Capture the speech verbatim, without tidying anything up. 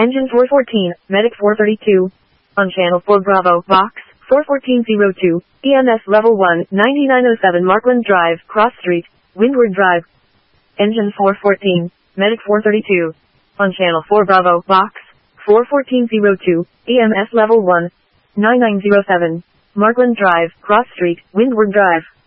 Engine four fourteen, Medic four thirty-two. On channel four Bravo, Vox, four fourteen oh two, E M S level one, ninety-nine oh seven Markland Drive, Cross Street, Windward Drive. Engine four fourteen, Medic four thirty-two. On channel four Bravo, Vox, four fourteen oh two, E M S level one, ninety-nine oh seven, Markland Drive, Cross Street, Windward Drive.